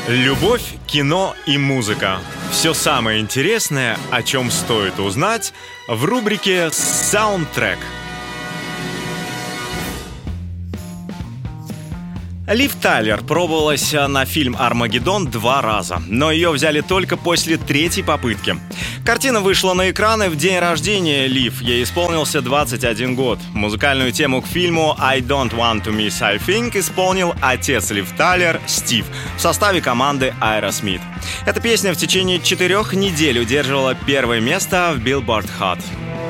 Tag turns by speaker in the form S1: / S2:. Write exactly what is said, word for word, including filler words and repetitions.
S1: Любовь, кино и музыка. Все самое интересное, о чем стоит узнать, в рубрике «Саундтрек». Лив Тайлер пробовалась на фильм «Армагеддон» два раза, но ее взяли только после третьей попытки. Картина вышла на экраны в день рождения Лив, ей исполнился двадцать один год. Музыкальную тему к фильму «I Don't Want To Miss I Think» исполнил отец Лив Тайлер, Стив, в составе команды Aerosmith. Эта песня в течение четырех недель удерживала первое место в Billboard Hot.